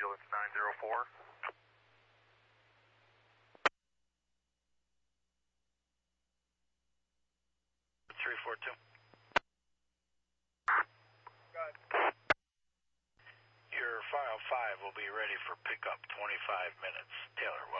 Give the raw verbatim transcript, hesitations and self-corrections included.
ambulance nine zero four. three four two. Got it. Your file five will be ready for pickup twenty-five minutes. Taylor,